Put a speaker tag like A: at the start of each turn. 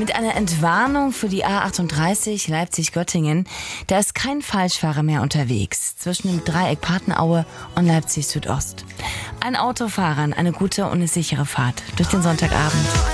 A: Mit einer Entwarnung für die A38 Leipzig-Göttingen, da ist kein Falschfahrer mehr unterwegs zwischen dem Dreieck Patenaue und Leipzig Südost. Ein Autofahrern eine gute und eine sichere Fahrt durch den Sonntagabend.